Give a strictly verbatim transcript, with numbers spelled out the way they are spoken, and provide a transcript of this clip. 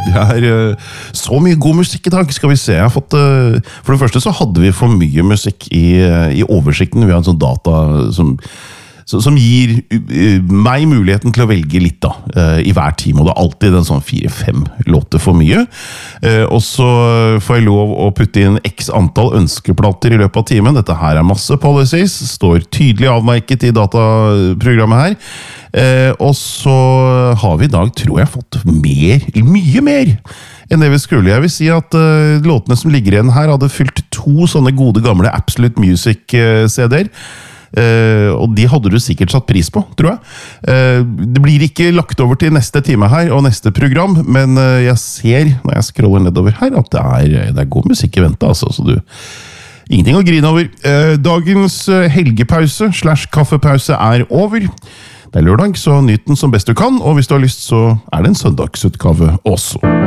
Det er uh, så mye god musikk i dag, skal vi se. Jeg har fått, uh, for det første så hadde vi for mye musikk i, uh, i oversikten. Vi har en sånn data som, som gir uh, meg muligheten til å velge litt da, uh, i hver time. Og det er alltid en sånn fire-fem låter for mye. Uh, og så får jeg lov å putte inn x antall ønskeplater i løpet av timen. Dette her er masse policies, står tydelig avmerket i dataprogrammet her. Eh, og så har vi i dag, tror jeg, fått mer, mye mer enn det vi skulle. Jeg vil si at uh, låtene som ligger igjen her hadde fylt to sånne gode gamle Absolute Music-C D-er. Uh, og de hadde du sikkert satt pris på, tror jeg. Uh, det blir ikke lagt over til neste time her og neste program, men uh, jeg ser, når jeg scroller nedover her, at det er, det er god musikk i vente, altså, så du... Ingenting å grine over. Uh, dagens helgepause slash kaffepause er over. Det er lørdag, så nyt den som best du kan, og hvis du har lyst, så er det en søndagsutgave også.